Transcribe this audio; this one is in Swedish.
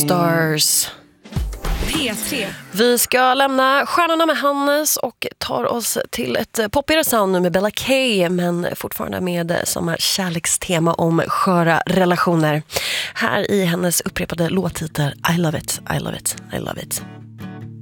Stars. P3. Vi ska lämna stjärnorna med Hannes och tar oss till ett poppigare sound nu med Bella K, men fortfarande med samma kärlekstema om sköra relationer. Här i hennes upprepade låttitlar I love it, I love it, I love it.